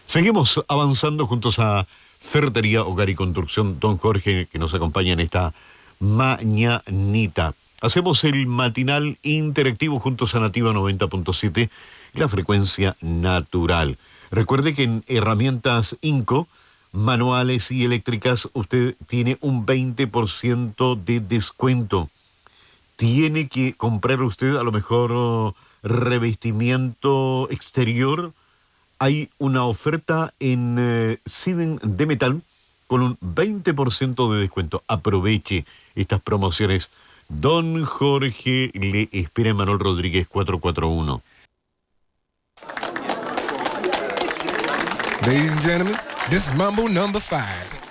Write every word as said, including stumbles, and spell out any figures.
Seguimos avanzando juntos a Ferretería, Hogar y Construcción Don Jorge, que nos acompaña en esta mañanita. Hacemos el matinal interactivo juntos a Nativa noventa punto siete, la frecuencia natural. Recuerde que en herramientas Inco, manuales y eléctricas, usted tiene un veinte por ciento de descuento. Tiene que comprar usted a lo mejor oh, revestimiento exterior. Hay una oferta en eh, siding de metal con un veinte por ciento de descuento. Aproveche estas promociones. Don Jorge le espera en Manuel Rodríguez cuatrocientos cuarenta y uno. Ladies and gentlemen, this is Mambo number five.